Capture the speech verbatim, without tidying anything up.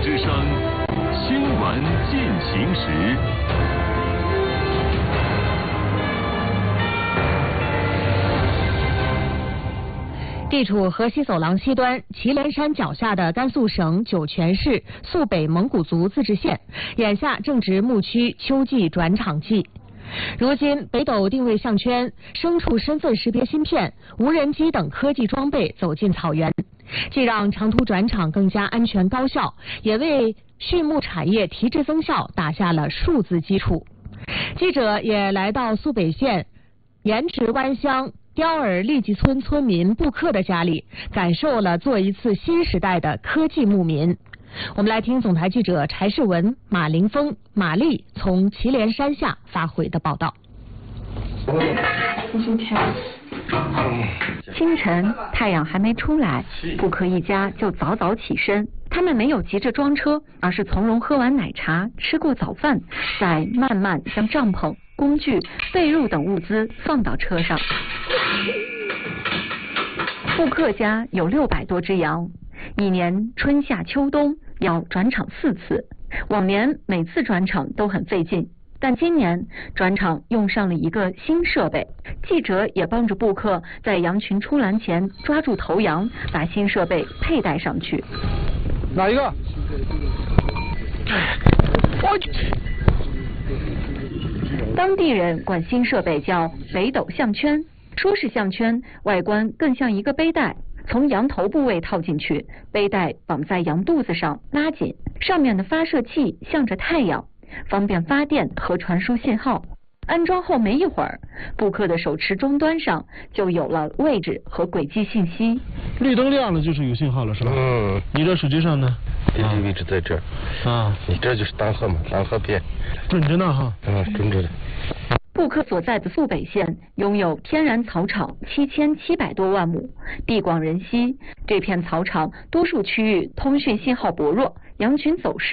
之声，新闻进行时。 地处河西走廊西端祁连山脚下的甘肃省酒泉市肃北蒙古族自治县，眼下正值牧区秋季转场季。如今，北斗定位项圈、牲畜身份识别芯片、无人机等科技装备走进草原，既让长途转场更加安全高效，也为畜牧产业提质增效打下了数字基础。记者也来到肃北县盐池湾乡刁尔利济村村民布克的家里，感受了做一次新时代的科技牧民。我们来听总台记者柴世文、马凌峰、马丽从祁连山下发回的报道。 清晨，太阳还没出来，布克一家就早早起身。他们没有急着装车，而是从容喝完奶茶，吃过早饭，再慢慢将帐篷、工具、被褥等物资放到车上。布克家有六百多只羊，一年春夏秋冬要转场四次，往年每次转场都很费劲，但今年转场用上了一个新设备。记者也帮着布克在羊群出栏前抓住头羊，把新设备佩戴上去。 哪一个？我去！ 当地人管新设备叫北斗项圈，说是项圈，外观更像一个背带，从羊头部位套进去，背带绑在羊肚子上拉紧，上面的发射器向着太阳，方便发电和传输信号。安装后没一会儿，布克的手持终端上就有了位置和轨迹信息。 绿灯亮了就是有信号了，是吧？ 嗯。 你这手机上呢？ 地理位置在这儿。 啊。 你这就是单核嘛，单核片。 准着呢哈。 嗯，准着的。 布克所在的肃北县拥有天然草场七千七百多万亩，地广人稀。这片草场多数区域通讯信号薄弱，羊群走失。